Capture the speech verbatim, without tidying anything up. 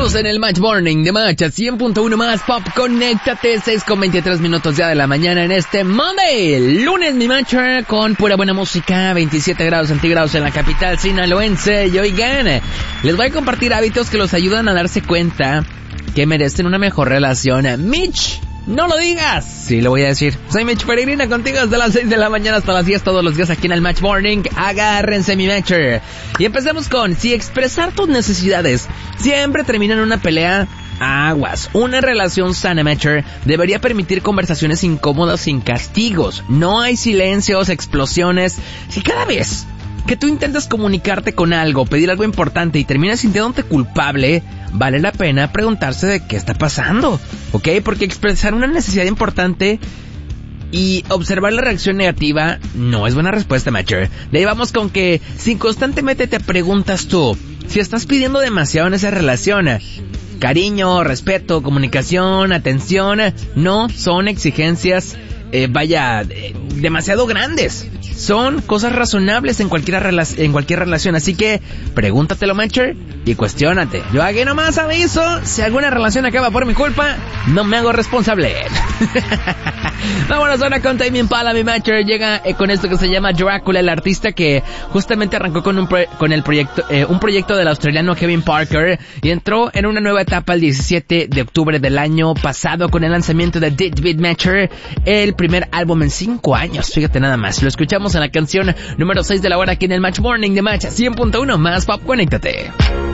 Estamos en el Match Morning de Match cien punto uno más Pop. Conéctate, seis con veintitrés minutos ya de la mañana en este Monday. Lunes, mi Matcher, con pura buena música, veintisiete grados centígrados en la capital sinaloense. Y oigan, les voy a compartir hábitos que los ayudan a darse cuenta que merecen una mejor relación. Mitch, no lo digas. Sí, lo voy a decir. Soy Mitch Peregrina, contigo desde las seis de la mañana hasta las diez todos los días aquí en el Match Morning. Agárrense, mi Matcher. Y empecemos con, si expresar tus necesidades siempre termina en una pelea, aguas. Una relación sana, Matcher, debería permitir conversaciones incómodas sin castigos. No hay silencios, explosiones. Si cada vez que tú intentas comunicarte con algo, pedir algo importante y terminas sintiéndote culpable, vale la pena preguntarse de qué está pasando, ¿ok? Porque expresar una necesidad importante y observar la reacción negativa no es buena respuesta, Matcher. De ahí vamos con que si constantemente te preguntas tú si estás pidiendo demasiado en esa relación, cariño, respeto, comunicación, atención, no son exigencias, eh, vaya, eh, demasiado grandes. Son cosas razonables en cualquier, rela- en cualquier relación. Así que pregúntatelo, Matcher, y cuestiónate. Yo aquí nomás aviso, si alguna relación acaba por mi culpa, no me hago responsable. Vámonos ahora con Tame Impala, mi Matcher. Llega eh, con esto que se llama Drácula, el artista que justamente arrancó con un pro- con el proyecto eh, un proyecto del australiano Kevin Parker y entró en una nueva etapa el diecisiete de octubre del año pasado con el lanzamiento de Dead Beat, Matcher, el primer álbum en cinco años. Fíjate nada más. Lo escuchamos en la canción número seis de la hora aquí en el Match Morning de Match cien punto uno más Pop. Conéctate.